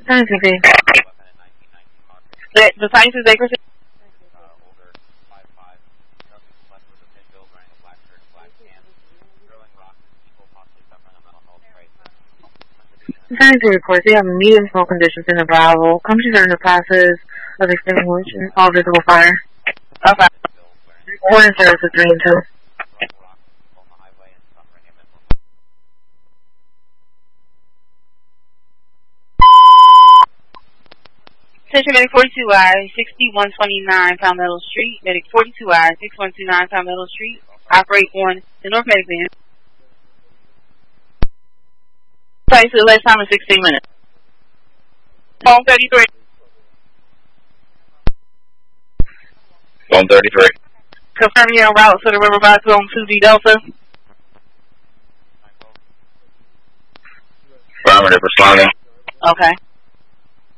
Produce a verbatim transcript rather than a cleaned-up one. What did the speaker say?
Science is A. The, the Science is Acres? Science reports they have medium smoke conditions in the Bravo. Companies are in the process of extinguishing all visible fire. Okay. Warning service is three and two. Attention Medic forty-two I, sixty-one twenty-nine Palmetto Street. Medic forty-two I, sixty-one twenty-nine Palmetto Street. Operate on the North Medic van. Price to the last time is sixteen minutes. Phone thirty-three. Phone thirty-three. Confirm you're en route to the Riverside Zone two D Delta. Affirmative, responding. Okay.